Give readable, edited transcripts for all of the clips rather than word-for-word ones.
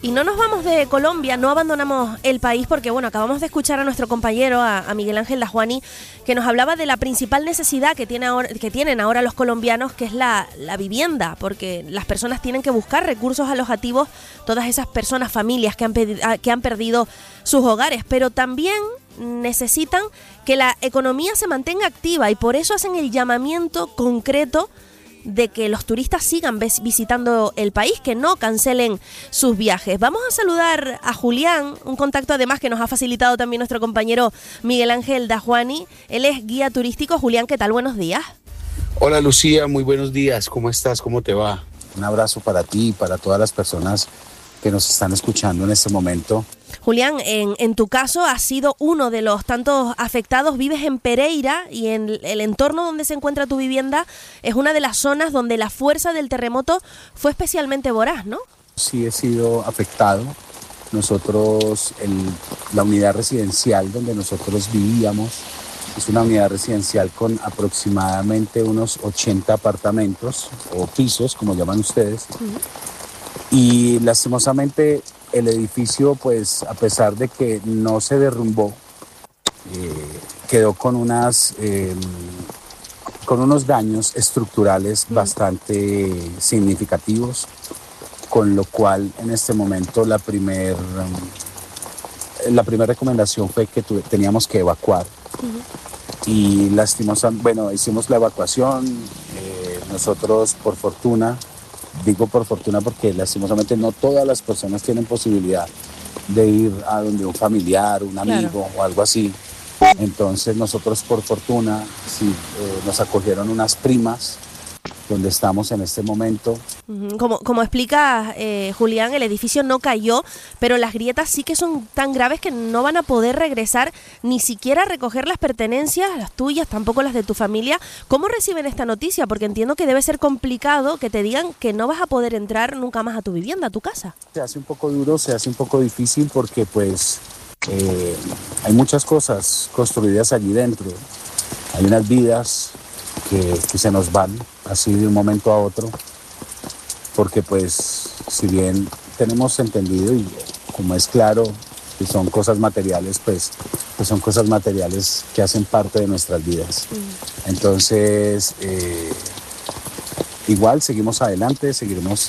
Y no nos vamos de Colombia, no abandonamos el país porque, bueno, acabamos de escuchar a nuestro compañero, a Miguel Ángel Dajuani, que nos hablaba de la principal necesidad que tienen ahora los colombianos, que es la vivienda, porque las personas tienen que buscar recursos alojativos, todas esas personas, familias que han perdido sus hogares, pero también necesitan que la economía se mantenga activa y por eso hacen el llamamiento concreto de que los turistas sigan visitando el país, que no cancelen sus viajes. Vamos a saludar a Julián, un contacto además que nos ha facilitado también nuestro compañero Miguel Ángel Dajuani. Él es guía turístico. Julián, ¿qué tal? Buenos días. Hola Lucía, muy buenos días. ¿Cómo estás? ¿Cómo te va? Un abrazo para ti y para todas las personas que nos están escuchando en este momento. Julián, en tu caso has sido uno de los tantos afectados, vives en Pereira y en el entorno donde se encuentra tu vivienda es una de las zonas donde la fuerza del terremoto fue especialmente voraz, ¿no? Sí, he sido afectado. Nosotros, la unidad residencial donde nosotros vivíamos, es una unidad residencial con aproximadamente unos 80 apartamentos o pisos, como llaman ustedes. Y lastimosamente el edificio, pues a pesar de que no se derrumbó, quedó con unos daños estructurales bastante significativos, con lo cual en este momento la primera recomendación fue que teníamos que evacuar. Y lastimosamente, hicimos la evacuación. Nosotros, por fortuna, digo por fortuna porque lastimosamente no todas las personas tienen posibilidad de ir a donde un familiar, un amigo o algo así. Entonces nosotros por fortuna sí, nos acogieron unas primas donde estamos en este momento. Como explica Julián, el edificio no cayó, pero las grietas sí que son tan graves que no van a poder regresar ni siquiera a recoger las pertenencias, las tuyas, tampoco las de tu familia. ¿Cómo reciben esta noticia? Porque entiendo que debe ser complicado que te digan que no vas a poder entrar nunca más a tu vivienda, a tu casa. Se hace un poco duro, se hace un poco difícil porque pues hay muchas cosas construidas allí dentro. Hay unas vidas que se nos van así de un momento a otro, porque pues si bien tenemos entendido y como es claro que son cosas materiales, pues son cosas materiales que hacen parte de nuestras vidas. Entonces igual seguimos adelante, seguiremos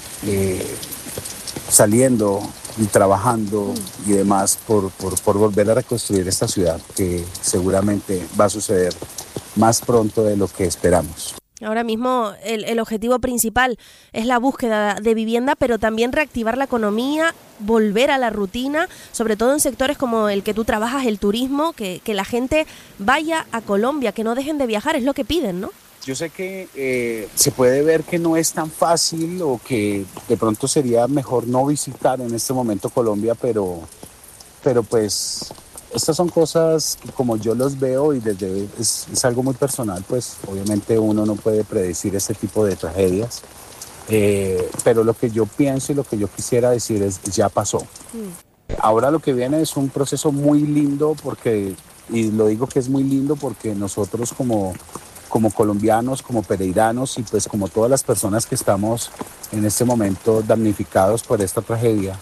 saliendo y trabajando y demás por volver a reconstruir esta ciudad, que seguramente va a suceder más pronto de lo que esperamos. Ahora mismo el objetivo principal es la búsqueda de vivienda, pero también reactivar la economía, volver a la rutina, sobre todo en sectores como el que tú trabajas, el turismo, que la gente vaya a Colombia, que no dejen de viajar, es lo que piden, ¿no? Yo sé que se puede ver que no es tan fácil o que de pronto sería mejor no visitar en este momento Colombia, pero pues estas son cosas que como yo los veo y es algo muy personal, pues obviamente uno no puede predecir este tipo de tragedias, pero lo que yo pienso y lo que yo quisiera decir es ya pasó. Ahora lo que viene es un proceso muy lindo y lo digo que es muy lindo porque nosotros como colombianos, como pereiranos y pues como todas las personas que estamos en este momento damnificados por esta tragedia,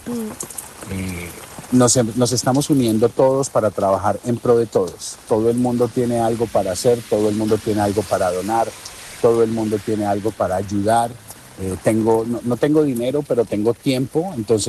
nos estamos uniendo todos para trabajar en pro de todos. Todo el mundo tiene algo para hacer, todo el mundo tiene algo para donar, todo el mundo tiene algo para ayudar. No tengo dinero, pero tengo tiempo, entonces